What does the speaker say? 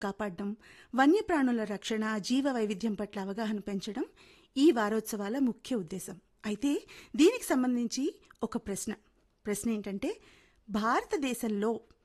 కాపాడడం, వన్యప్రాణుల రక్షణ, జీవ వైవిధ్యం పట్ల అవగాహన పెంచడం ఈ వారోత్సవాల ముఖ్య ఉద్దేశం. అయితే దీనికి సంబంధించి ఒక ప్రశ్న ఏంటంటే, భారతదేశంలో